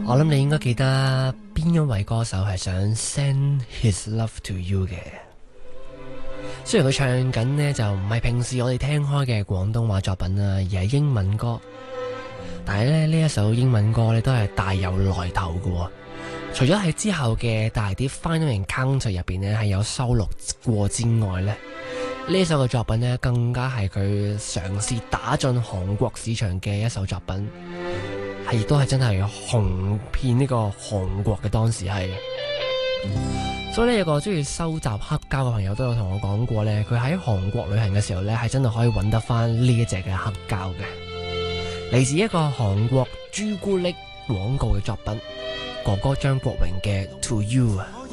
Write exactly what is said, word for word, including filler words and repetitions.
我諗你應該記得邊一位歌手係想 send his love to you 嘅。雖然佢唱緊呢就唔係平時我哋聽開嘅廣東話作品啊，而係英文歌，但係咧呢一首英文歌咧都係大有來頭嘅。除咗喺之後嘅大碟 Final Encounter 入邊呢係有收錄過之外呢，呢首嘅作品呢更加係佢嘗試打進韓國市場嘅一首作品，係亦都係真係紅遍呢個韓國嘅當時係。所以呢，有個中意收集黑膠嘅朋友都有同我講過呢，佢喺韓國旅行嘅時候呢，係真係可以揾得翻呢一隻嘅黑膠嘅，嚟自一個韓國朱古力廣告嘅作品，哥哥張國榮嘅 To You 啊。